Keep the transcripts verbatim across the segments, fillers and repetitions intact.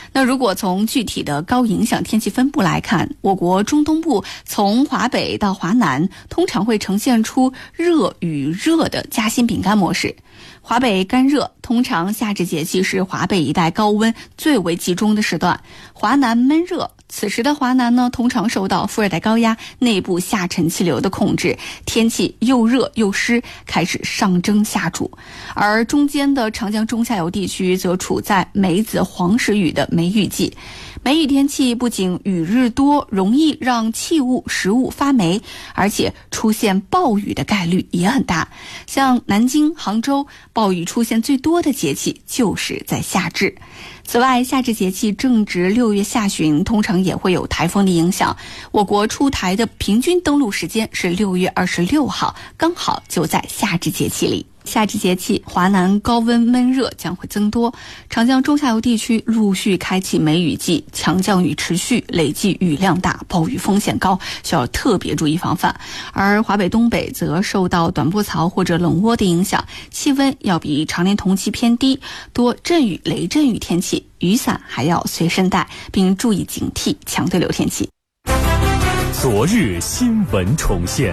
那如果从具体的高影响天气分布来看，我国中东部从华北到华南通常会呈现出热与热的夹心饼干模式。华北干热，通常夏至节气是华北一带高温最为集中的时段。华南闷热，此时的华南呢，通常受到副热带高压内部下沉气流的控制，天气又热又湿，开始上蒸下煮。而中间的长江中下游地区则处在梅子黄时雨的梅雨季。梅雨天气不仅雨日多，容易让器物食物发霉，而且出现暴雨的概率也很大。像南京、杭州，暴雨出现最多的节气就是在夏至。此外，夏至节气正值六月下旬，通常也会有台风的影响。我国出台的平均登陆时间是六月二十六号，刚好就在夏至节气里。夏至节气，华南高温闷热将会增多，长江中下游地区陆续开启梅雨季，强降雨持续，累计雨量大，暴雨风险高，需要特别注意防范。而华北东北则受到短波槽或者冷涡的影响，气温要比常年同期偏低，多阵雨、雷阵雨天气，雨伞还要随身带，并注意警惕强对流天气。 昨日新闻重现。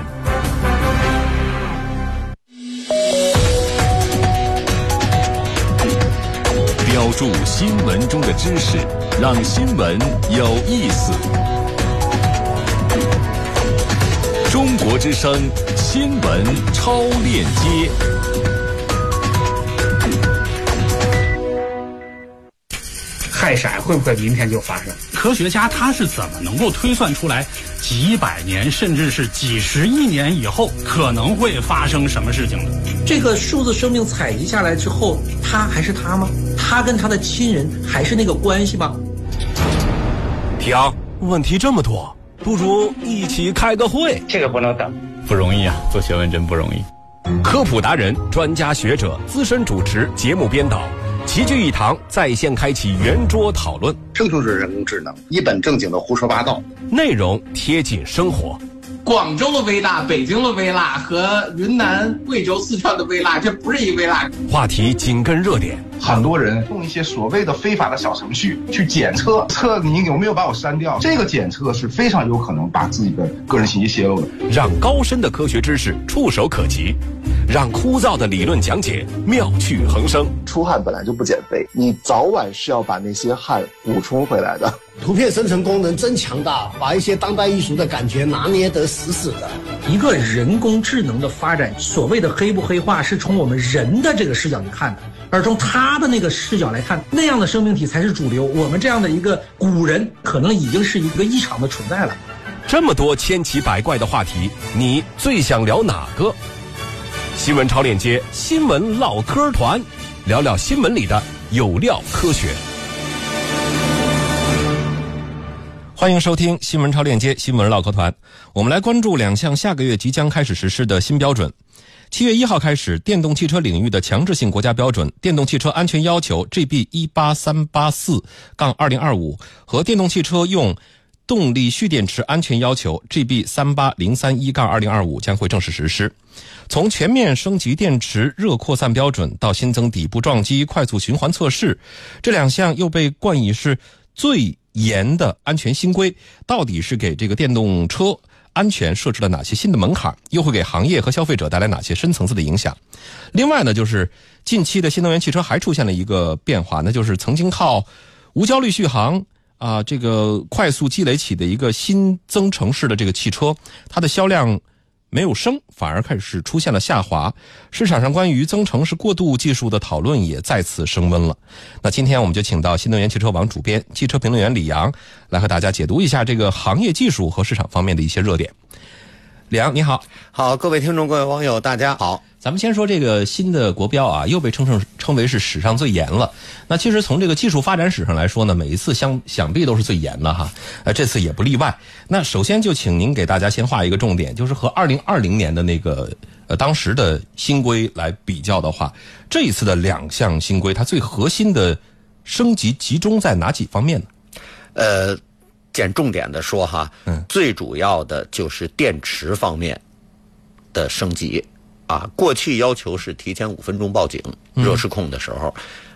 标注新闻中的知识，让新闻有意思。中国之声新闻超链接。 氦闪会不会明天就发生？ 科学家他是怎么能够推算出来几百年甚至是几十亿年以后可能会发生什么事情的？ 这个数字生命采集下来之后，他还是他吗？他跟他的亲人还是那个关系吗？ 停，问题这么多，不如一起开个会。 这个不能等， 不容易啊，做学问真不容易。 科普达人、专家学者、资深主持、节目编导齐聚一堂，在线开启圆桌讨论。 这就是人工智能，一本正经的胡说八道， 内容贴近生活。 广州的微辣、北京的微辣和云南、贵州、四川的微辣，这不是一微辣。 话题紧跟热点。 很多人用一些所谓的非法的小程序去检测，测你有没有把我删掉。这个检测是非常有可能把自己的个人信息泄露的。 让高深的科学知识触手可及，让枯燥的理论讲解妙趣横生。 出汗本来就不减肥，你早晚是要把那些汗补充回来的。 图片生成功能真强大，把一些当代艺术的感觉拿捏得死死的。 一个人工智能的发展，所谓的黑不黑化是从我们人的这个视角去看的，而从他的那个视角来看，那样的生命体才是主流。我们这样的一个古人可能已经是一个异常的存在了。 这么多千奇百怪的话题，你最想聊哪个？新闻超链接，新闻唠嗑团，聊聊新闻里的有料科学。欢迎收听新闻超链接新闻唠嗑团，我们来关注两项下个月即将开始实施的新标准。七月一号开始，电动汽车领域的强制性国家标准《电动汽车安全要求 G B 一八三八四二零二五》和《电动汽车用动力蓄电池安全要求 G B 三八零三一二零二五》将会正式实施。从全面升级电池热扩散标准到新增底部撞击快速循环测试，这两项又被冠以是最严的安全新规，到底是给这个电动车安全设置了哪些新的门槛，又会给行业和消费者带来哪些深层次的影响？另外呢，就是近期的新能源汽车还出现了一个变化，那就是曾经靠无焦虑续航啊、呃，这个快速积累起的一个新增程式的这个汽车，它的销量没有升，反而开始出现了下滑。市场上关于增程式过渡技术的讨论也再次升温了。那今天我们就请到新能源汽车网主编、汽车评论员李阳来和大家解读一下这个行业技术和市场方面的一些热点。李阳，你好。 好，各位听众、各位网友，大家好。 咱们先说这个新的国标啊，又被称成称为是史上最严了。那其实从这个技术发展史上来说呢，每一次相想必都是最严的哈，呃，这次也不例外。那首先就请您给大家先画一个重点，就是和二零二零年的那个呃当时的新规来比较的话，这一次的两项新规，它最核心的升级集中在哪几方面呢？ 呃，简重点的说哈，嗯，最主要的就是电池方面的升级。啊，过去要求是提前五分钟报警，热失控的时候，啊，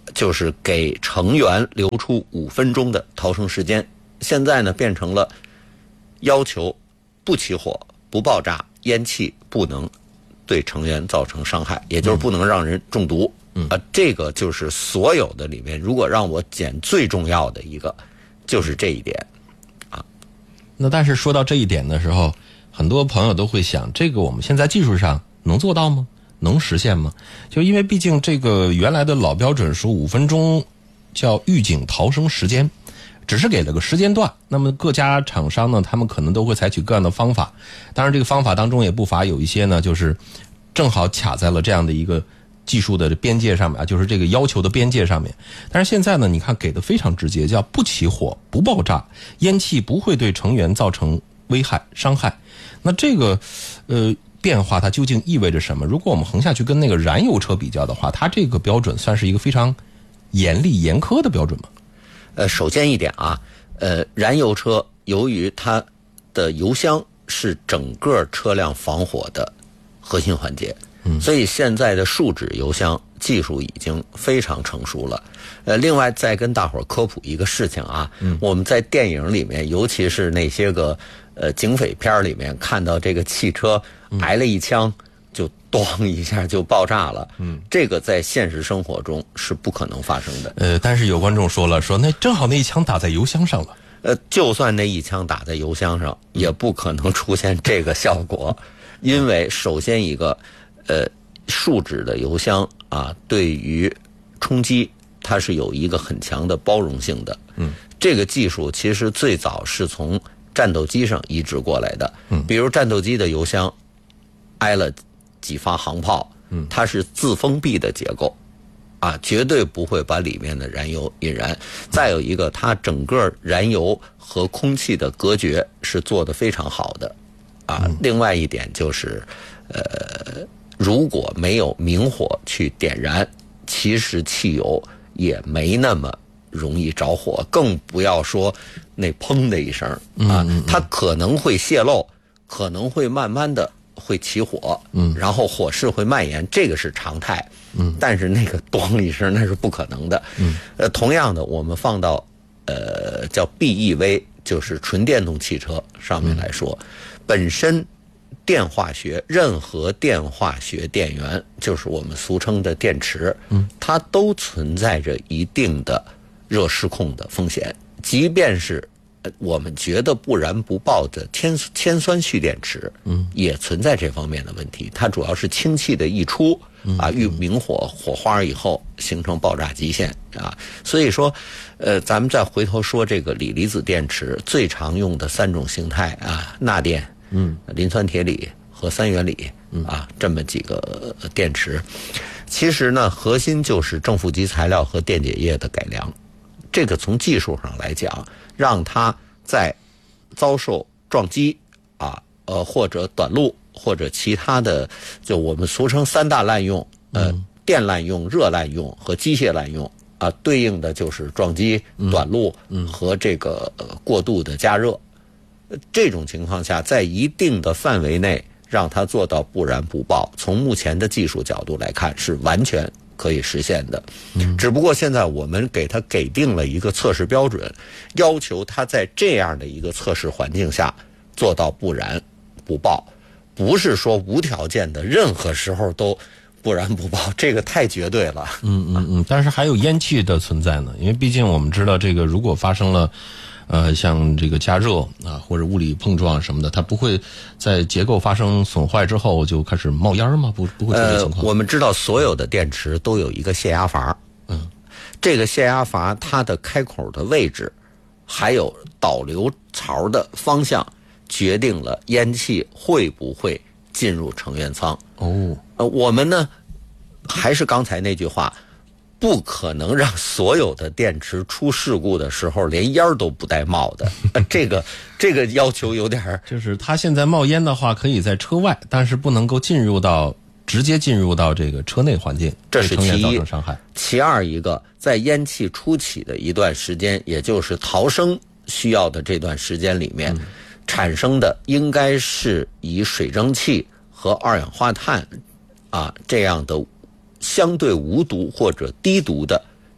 就是给成员留出五分钟的逃生时间，现在呢变成了要求不起火、不爆炸，烟气不能对成员造成伤害，也就是不能让人中毒。嗯，啊，这个就是所有的里面，如果让我捡最重要的一个，就是这一点。啊， 那但是说到这一点的时候，很多朋友都会想，这个我们现在技术上能做到吗？能实现吗？就因为毕竟这个原来的老标准说五分钟叫预警逃生时间，只是给了个时间段。那么各家厂商呢，他们可能都会采取各样的方法。当然，这个方法当中也不乏有一些呢，就是正好卡在了这样的一个技术的边界上面啊，就是这个要求的边界上面。但是现在呢，你看给的非常直接，叫不起火、不爆炸，烟气不会对成员造成危害、伤害。那这个，呃。变化它究竟意味着什么？如果我们横下去跟那个燃油车比较的话，它这个标准算是一个非常严厉严苛的标准吗？ 呃，首先一点啊，呃，燃油车由于它的油箱是整个车辆防火的核心环节，嗯，所以现在的树脂油箱技术已经非常成熟了。呃，另外再跟大伙儿科普一个事情啊，嗯，我们在电影里面，尤其是那些个呃警匪片里面看到这个汽车挨了一枪就咣一下就爆炸了，嗯，这个在现实生活中是不可能发生的。 呃，但是有观众说了，说那正好那一枪打在油箱上了。 呃，就算那一枪打在油箱上，也不可能出现这个效果，因为首先一个，呃，树脂的油箱啊，对于冲击它是有一个很强的包容性的。嗯，这个技术其实最早是从战斗机上移植过来的。嗯，比如战斗机的油箱挨了几发航炮，嗯，它是自封闭的结构，啊，绝对不会把里面的燃油引燃。再有一个，它整个燃油和空气的隔绝是做得非常好的，啊，另外一点就是，呃，如果没有明火去点燃，其实汽油也没那么容易着火，更不要说那砰的一声啊，它可能会泄漏，可能会慢慢的会起火，嗯，然后火势会蔓延，这个是常态，嗯，但是那个咣一声那是不可能的，嗯，呃，同样的，我们放到呃叫 B E V， 就是纯电动汽车上面来说，嗯，本身电化学任何电化学电源，就是我们俗称的电池，嗯，它都存在着一定的热失控的风险，即便是我们觉得不燃不爆的铅铅酸蓄电池，嗯，也存在这方面的问题。它主要是氢气的溢出啊，遇明火火花以后形成爆炸极限啊。所以说，呃，咱们再回头说这个锂离子电池最常用的三种形态啊，钠电、嗯，磷酸铁锂和三元锂啊，这么几个电池。其实呢，核心就是正负极材料和电解液的改良。这个从技术上来讲，让它在遭受撞击啊，呃或者短路或者其他的，就我们俗称三大滥用，呃，电滥用、热滥用和机械滥用啊，对应的就是撞击、短路和这个呃过度的加热。这种情况下，在一定的范围内让它做到不燃不爆，从目前的技术角度来看是完全可以实现的，只不过现在我们给它给定了一个测试标准，要求它在这样的一个测试环境下做到不燃不爆，不是说无条件的任何时候都不燃不爆，这个太绝对了。 嗯嗯嗯，但是还有烟气的存在呢，因为毕竟我们知道这个如果发生了呃，像这个加热啊，或者物理碰撞什么的，它不会在结构发生损坏之后就开始冒烟吗？不，不会出这情况。 呃，我们知道所有的电池都有一个泄压阀，嗯，这个泄压阀它的开口的位置，还有导流槽的方向，决定了烟气会不会进入成员舱。哦，呃，我们呢，还是刚才那句话。不可能让所有的电池出事故的时候连烟都不带冒的，这个这个要求有点， 就是它现在冒烟的话，可以在车外，但是不能够进入到直接进入到这个车内环境， 这是其一。 伤害。 其二一个，在烟气初起的一段时间，也就是逃生需要的这段时间里面，嗯、产生的应该是以水蒸气和二氧化碳啊这样的。相对无毒或者低毒的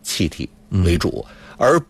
气体为主，而